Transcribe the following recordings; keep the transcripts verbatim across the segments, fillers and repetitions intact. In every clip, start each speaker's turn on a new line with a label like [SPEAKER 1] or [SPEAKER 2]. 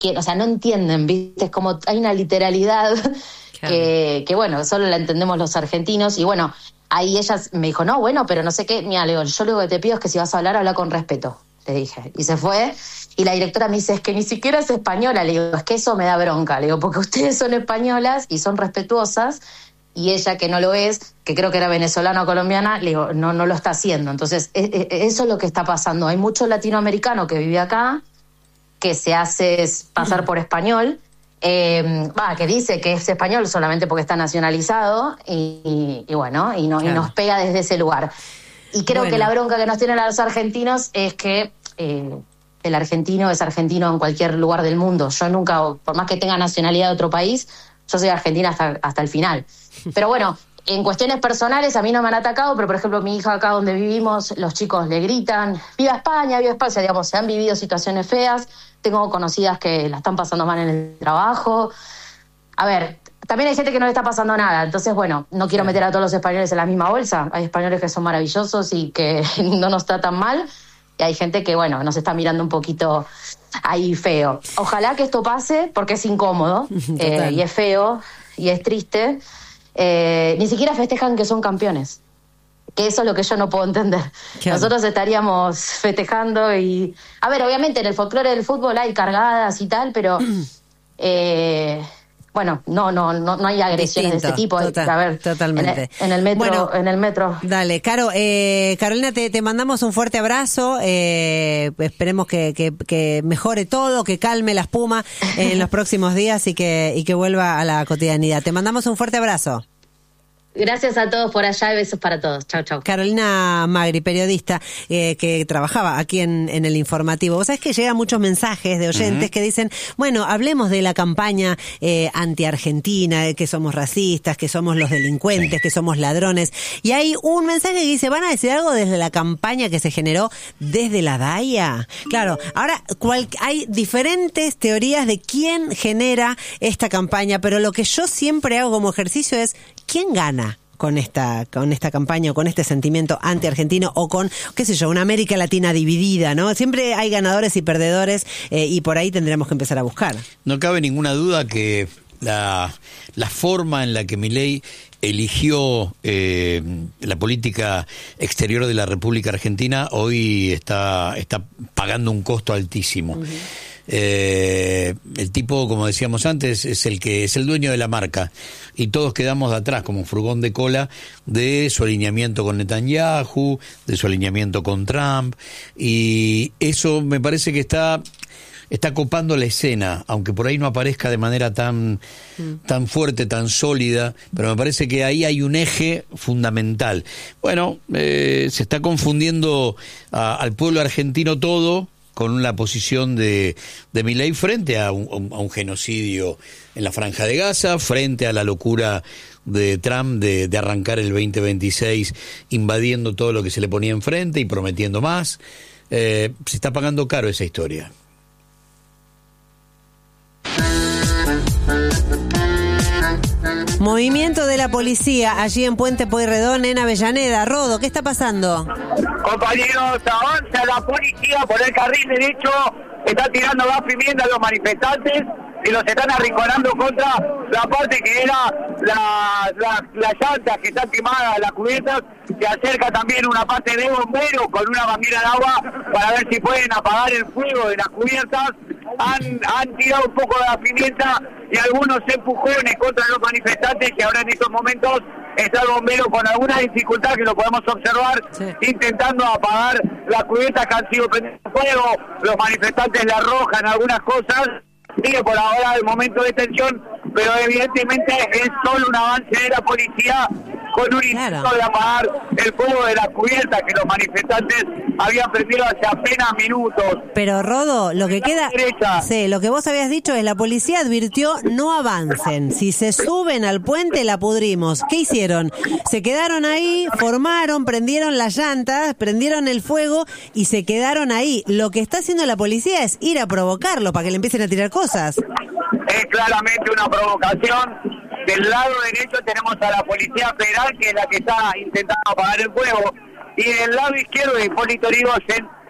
[SPEAKER 1] que, o sea, no entienden, ¿viste? Es como hay una literalidad claro. que, que, bueno, solo la entendemos los argentinos. Y bueno, ahí ella me dijo, no, bueno, pero no sé qué. Mira, le digo, yo lo que te pido es que si vas a hablar, habla con respeto, le dije. Y se fue. Y la directora me dice, es que ni siquiera es española. Le digo, es que eso me da bronca. Le digo, porque ustedes son españolas y son respetuosas. Y ella, que no lo es, que creo que era venezolana o colombiana, le digo, no, no lo está haciendo. Entonces, eso es lo que está pasando. Hay mucho latinoamericano que vive acá, que se hace pasar por español, eh, va, que dice que es español solamente porque está nacionalizado, y, y, y bueno, y, no, claro. y nos pega desde ese lugar. Y creo bueno. que la bronca que nos tienen a los argentinos es que eh, el argentino es argentino en cualquier lugar del mundo. Yo nunca, por más que tenga nacionalidad de otro país, yo soy argentina hasta, hasta el final. Pero bueno, en cuestiones personales a mí no me han atacado, pero por ejemplo mi hija acá donde vivimos, los chicos le gritan, ¡viva España, viva España! O sea, digamos, se han vivido situaciones feas, tengo conocidas que la están pasando mal en el trabajo. A ver, también hay gente que no le está pasando nada, entonces bueno, no quiero meter a todos los españoles en la misma bolsa. Hay españoles que son maravillosos y que no nos tratan mal, y hay gente que, bueno, nos está mirando un poquito ahí feo. Ojalá que esto pase, porque es incómodo, eh, y es feo, y es triste. Eh, ni siquiera festejan que son campeones, que eso es lo que yo no puedo entender. Claro. Nosotros estaríamos festejando y... A ver, obviamente en el folclore del fútbol hay cargadas y tal, pero... eh, bueno, no, no, no, no hay agresiones Distinto, de este tipo.
[SPEAKER 2] Total,
[SPEAKER 1] a ver,
[SPEAKER 2] totalmente.
[SPEAKER 1] En el, en el metro,
[SPEAKER 2] bueno,
[SPEAKER 1] en el metro.
[SPEAKER 2] Dale, Caro, eh, Carolina, te, te mandamos un fuerte abrazo. Eh, esperemos que, que, que mejore todo, que calme la espuma en los próximos días y que, y que vuelva a la cotidianidad. Te mandamos un fuerte abrazo.
[SPEAKER 1] Gracias a todos por allá y besos para todos. Chau, chau.
[SPEAKER 2] Carolina Magri, periodista eh, que trabajaba aquí en, en el informativo. Vos sabés que llegan muchos mensajes de oyentes uh-huh. que dicen, bueno, hablemos de la campaña eh, anti-argentina, eh, que somos racistas, que somos los delincuentes, sí. que somos ladrones. Y hay un mensaje que dice, ¿van a decir algo desde la campaña que se generó desde la D A I A? Claro, ahora cual, hay diferentes teorías de quién genera esta campaña, pero lo que yo siempre hago como ejercicio es, ¿quién gana con esta con esta campaña o con este sentimiento anti-argentino o con, qué sé yo, una América Latina dividida, ¿no? Siempre hay ganadores y perdedores eh, y por ahí tendremos que empezar a buscar.
[SPEAKER 3] No cabe ninguna duda que la, la forma en la que Milei eligió eh, la política exterior de la República Argentina hoy está, está pagando un costo altísimo. Uh-huh. Eh, el tipo, como decíamos antes, es el que es el dueño de la marca y todos quedamos de atrás como furgón de cola de su alineamiento con Netanyahu, de su alineamiento con Trump, y eso me parece que está está copando la escena, aunque por ahí no aparezca de manera tan mm. tan fuerte, tan sólida, pero me parece que ahí hay un eje fundamental. Bueno, eh, se está confundiendo a, al pueblo argentino todo con la posición de, de Milei frente a un, a un genocidio en la Franja de Gaza, frente a la locura de Trump de, de arrancar el veinte veintiséis invadiendo todo lo que se le ponía enfrente y prometiendo más. Eh, se está pagando caro esa historia.
[SPEAKER 2] Movimiento de la policía allí en Puente Pueyrredón, en Avellaneda. Rodo, ¿qué está pasando?
[SPEAKER 4] Compañeros, avanza la policía por el carril derecho, está tirando gas pimienta a los manifestantes y los están arrinconando contra la parte que era la, la, las llantas que están quemadas, las cubiertas. Se acerca también una parte de bomberos con una manguera de agua para ver si pueden apagar el fuego de las cubiertas. Han, han tirado un poco de la pimienta y algunos empujones contra los manifestantes, que ahora en estos momentos está el bombero con alguna dificultad, que lo podemos observar, sí. intentando apagar las cubiertas que han sido prendidas fuego. Los manifestantes le arrojan algunas cosas. Sigue por ahora el momento de tensión, pero evidentemente es solo un avance de la policía con un intento claro. de apagar el fuego de la cubierta que los manifestantes habían prendido hace apenas minutos.
[SPEAKER 2] Pero Rodo, lo que queda, sí, lo que vos habías dicho es la policía advirtió no avancen, si se suben al puente la pudrimos. ¿Qué hicieron? Se quedaron ahí, formaron, prendieron las llantas, prendieron el fuego y se quedaron ahí. Lo que está haciendo la policía es ir a provocarlo para que le empiecen a tirar cosas.
[SPEAKER 4] Es claramente una provocación. Del lado derecho tenemos a la Policía Federal, que es la que está intentando apagar el fuego, y del lado izquierdo de Hipólito Yrigoyen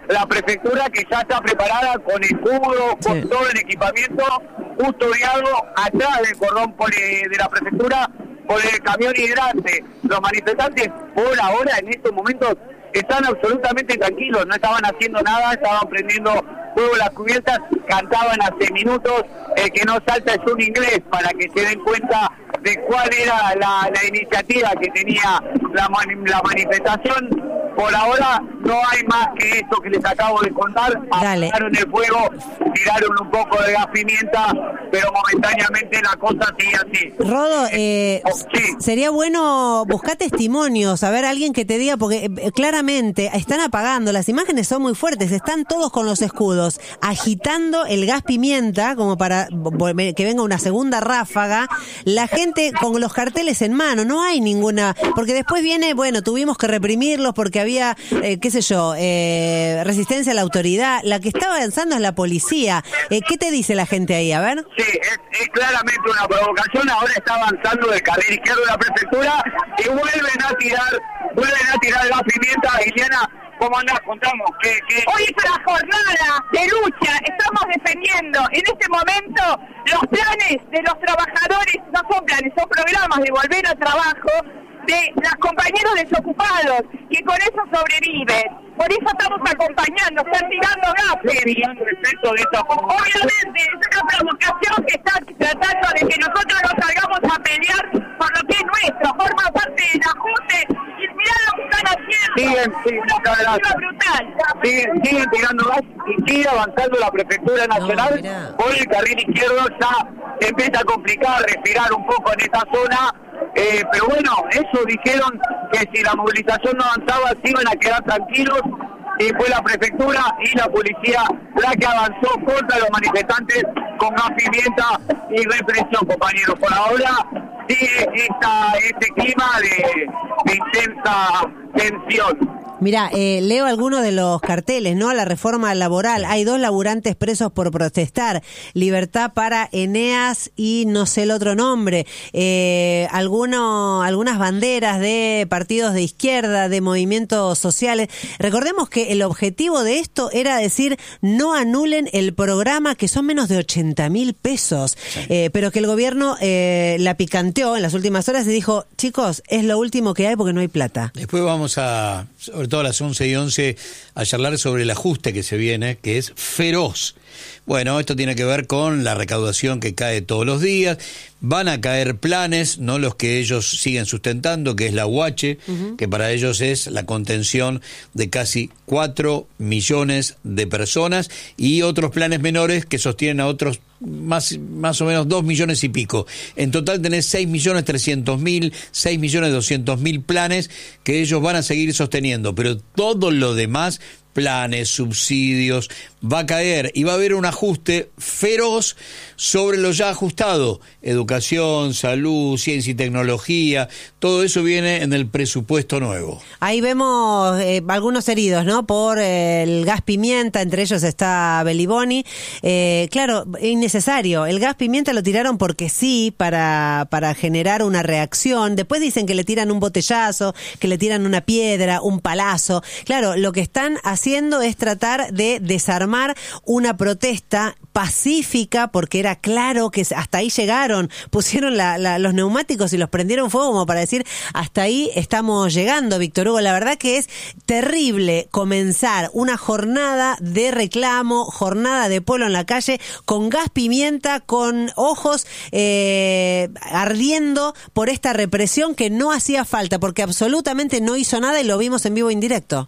[SPEAKER 4] la prefectura que ya está preparada con escudo, con sí. todo el equipamiento custodiado atrás del cordón poli de la prefectura por el camión hidrante. Los manifestantes por ahora, en estos momentos, están absolutamente tranquilos, no estaban haciendo nada, estaban prendiendo fuego las cubiertas, cantaban hace minutos, el que no salta es un inglés, para que se den cuenta de cuál era la, la iniciativa que tenía la, la manifestación. Por ahora no hay más que esto que les acabo de contar. Apagaron el fuego, tiraron un poco de gas pimienta, pero momentáneamente la cosa sigue así.
[SPEAKER 2] Rodo, eh, oh, sí. sería bueno buscar testimonios, a ver, alguien que te diga, porque eh, claramente están apagando, las imágenes son muy fuertes, están todos con los escudos, agitando el gas pimienta como para que venga una segunda ráfaga, la gente con los carteles en mano, no hay ninguna, porque después viene, bueno, tuvimos que reprimirlos porque había, eh, qué sé yo, eh, resistencia a la autoridad. La que está avanzando es la policía. Eh, ¿Qué te dice la gente ahí? A ver.
[SPEAKER 4] Sí, es, es claramente una provocación. Ahora está avanzando del carril izquierdo de la prefectura y vuelven a tirar, vuelven a tirar la pimienta. Iliana, ¿cómo andás? Contamos. ¿Qué, qué?
[SPEAKER 5] Hoy es una jornada de lucha. Estamos defendiendo en este momento los planes de los trabajadores, no son planes, son programas de volver al trabajo de los compañeros desocupados, que con eso sobreviven. Por eso estamos acompañando, están tirando gases.
[SPEAKER 4] Respecto de esto,
[SPEAKER 5] obviamente, es una provocación que está tratando de que nosotros nos salgamos a pelear por lo que es nuestro, forma parte del ajuste, y mirá lo que están haciendo.
[SPEAKER 4] Siguen, sí,
[SPEAKER 5] una ofensiva brutal.
[SPEAKER 4] Siguen, siguen tirando gas y sigue avanzando la prefectura nacional. No, hoy el carril izquierdo ya empieza a complicar, respirar un poco en esta zona. Eh, pero bueno, eso dijeron que si la movilización no avanzaba se iban a quedar tranquilos, y fue la prefectura y la policía la que avanzó contra los manifestantes con gas pimienta y represión, compañeros. Por ahora sigue esta, este clima de, de intensa tensión.
[SPEAKER 2] Mirá, eh, leo algunos de los carteles, ¿no? La reforma laboral. Hay dos laburantes presos por protestar. Libertad para Eneas y no sé el otro nombre. Eh, alguno, algunas banderas de partidos de izquierda, de movimientos sociales. Recordemos que el objetivo de esto era decir, no anulen el programa, que son menos de ochenta mil pesos. Sí. Eh, pero que el gobierno eh, la picanteó en las últimas horas y dijo, chicos, es lo último que hay porque no hay plata.
[SPEAKER 3] Después vamos a... sobre todo a las once y once, a charlar sobre el ajuste que se viene, que es feroz. Bueno, esto tiene que ver con la recaudación que cae todos los días. Van a caer planes, no los que ellos siguen sustentando, que es la U H, uh-huh. que para ellos es la contención de casi cuatro millones de personas, y otros planes menores que sostienen a otros más, más o menos dos millones y pico. En total tenés seis millones trescientos mil, seis millones doscientos mil planes que ellos van a seguir sosteniendo, pero todo lo demás, planes, subsidios, va a caer y va a haber un ajuste feroz sobre lo ya ajustado. Educación, salud, ciencia y tecnología, todo eso viene en el presupuesto nuevo.
[SPEAKER 2] Ahí vemos eh, algunos heridos, ¿no? Por eh, el gas pimienta, entre ellos está Beliboni. Eh, claro, innecesario. El gas pimienta lo tiraron porque sí, para, para generar una reacción. Después dicen que le tiran un botellazo, que le tiran una piedra, un palazo. Claro, lo que están haciendo es tratar de desarmar una protesta pacífica, porque era claro que hasta ahí llegaron, pusieron la, la, los neumáticos y los prendieron fuego como para decir, hasta ahí estamos llegando, Víctor Hugo. La verdad que es terrible comenzar una jornada de reclamo, jornada de pueblo en la calle, con gas pimienta, con ojos eh, ardiendo por esta represión que no hacía falta, porque absolutamente no hizo nada y lo vimos en vivo e indirecto.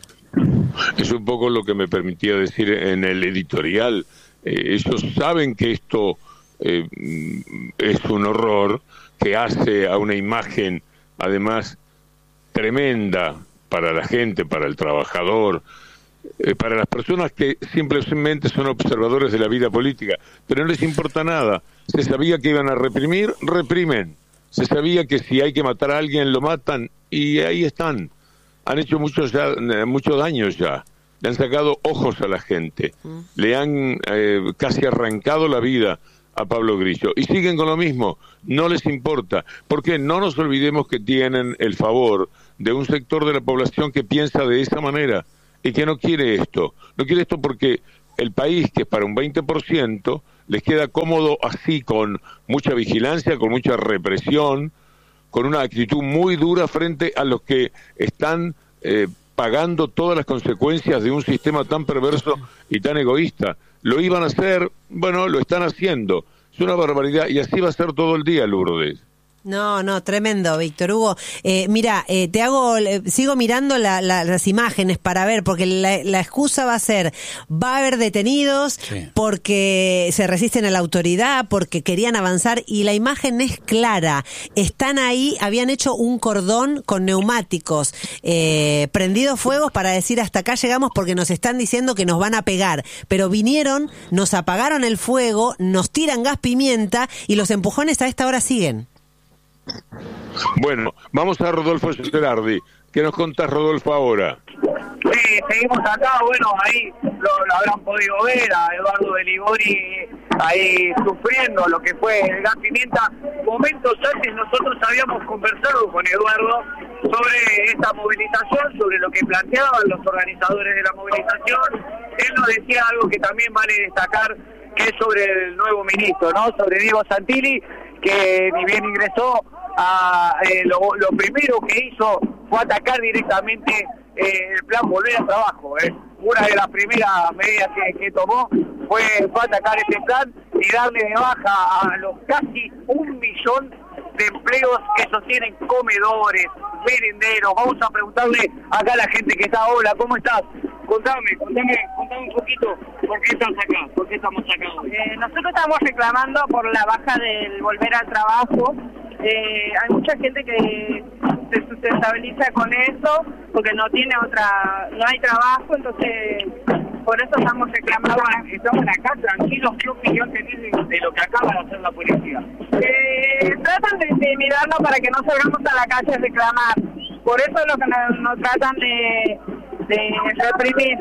[SPEAKER 6] Es un poco lo que me permitía decir en el editorial. Eh, ellos saben que esto eh, es un horror, que hace a una imagen, además, tremenda para la gente, para el trabajador, eh, para las personas que simplemente son observadores de la vida política, pero no les importa nada. Se sabía que iban a reprimir, reprimen. Se sabía que si hay que matar a alguien, lo matan, y ahí están. Han hecho muchos ya, mucho daño ya. Le han sacado ojos a la gente. Mm. Le han eh, casi arrancado la vida a Pablo Grillo. Y siguen con lo mismo. No les importa. Porque no nos olvidemos que tienen el favor de un sector de la población que piensa de esa manera. y que no quiere esto. No quiere esto porque el país, que es para un veinte por ciento, les queda cómodo así, con mucha vigilancia, con mucha represión, con una actitud muy dura frente a los que están eh, pagando todas las consecuencias de un sistema tan perverso y tan egoísta. Lo iban a hacer, bueno, lo están haciendo. Es una barbaridad y así va a ser todo el día, Lourdes.
[SPEAKER 2] No, no, tremendo, Víctor Hugo. Eh, mira, eh, te hago, eh, sigo mirando la, la, las imágenes para ver, porque la, la excusa va a ser, va a haber detenidos, sí, porque se resisten a la autoridad, porque querían avanzar, y la imagen es clara. Están ahí, habían hecho un cordón con neumáticos, eh, prendidos fuegos para decir hasta acá llegamos porque nos están diciendo que nos van a pegar. Pero vinieron, nos apagaron el fuego, nos tiran gas pimienta y los empujones a esta hora siguen.
[SPEAKER 6] Bueno, vamos a Rodolfo Gerardi. ¿Qué nos contás, Rodolfo, ahora?
[SPEAKER 4] Sí, seguimos acá, bueno, ahí lo, lo habrán podido ver a Eduardo Beliboni ahí sufriendo lo que fue el gas pimienta. Momentos antes nosotros habíamos conversado con Eduardo sobre esta movilización, sobre lo que planteaban los organizadores de la movilización. Él nos decía algo que también vale destacar, que es sobre el nuevo ministro, ¿no? Sobre Diego Santilli, que ni bien ingresó, a, eh, lo, lo primero que hizo fue atacar directamente eh, el plan Volver al Trabajo. Eh. Una de las primeras medidas que, que tomó fue, fue atacar este plan y darle de baja a los casi un millón de empleos que sostienen comedores, merenderos. Vamos a preguntarle acá a la gente que está. Hola, ¿cómo estás? Contame, contame, contame un poquito, ¿por qué estás acá? ¿Por qué estamos acá hoy?
[SPEAKER 5] Eh, nosotros estamos reclamando por la baja del volver al trabajo. Eh, hay mucha gente que se sustentabiliza con eso porque no tiene otra, no hay trabajo, entonces por eso estamos reclamando.
[SPEAKER 4] Estamos acá tranquilos. ¿Qué opinión tenés de, de lo que acaba de hacer la policía?
[SPEAKER 5] Eh, tratan de intimidarnos para que no salgamos a la calle a reclamar. Por eso es lo que nos, nos tratan de, de reprimir.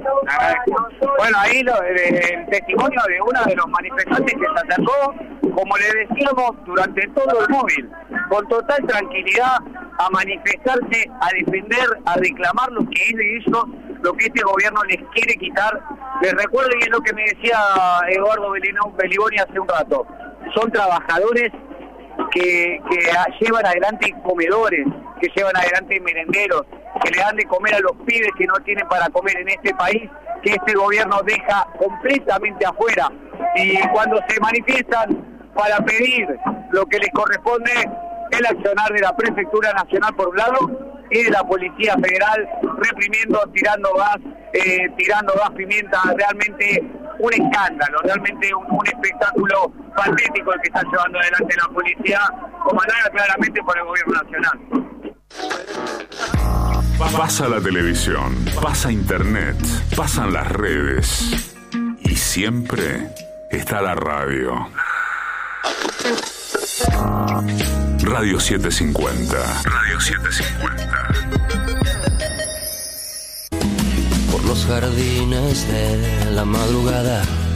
[SPEAKER 4] Bueno, ahí lo, el testimonio de uno de los manifestantes que se acercó, como le decíamos, durante todo el móvil, con total tranquilidad, a manifestarse, a defender, a reclamar lo que es de ellos, lo que este gobierno les quiere quitar. Les recuerdo, y es lo que me decía Eduardo Beliboni hace un rato, son trabajadores que, que llevan adelante comedores, que llevan adelante merenderos, que le dan de comer a los pibes que no tienen para comer en este país, que este gobierno deja completamente afuera. Y cuando se manifiestan para pedir lo que les corresponde, el accionar de la Prefectura Nacional por un lado y de la Policía Federal reprimiendo, tirando gas, eh, tirando gas pimienta, realmente un escándalo, realmente un, un espectáculo patético el que está llevando adelante la policía, comandada claramente por el Gobierno Nacional.
[SPEAKER 7] Pasa la televisión, pasa internet, pasan las redes y siempre está la radio. Radio setecientos cincuenta. Radio setecientos cincuenta.
[SPEAKER 8] Por los jardines de la madrugada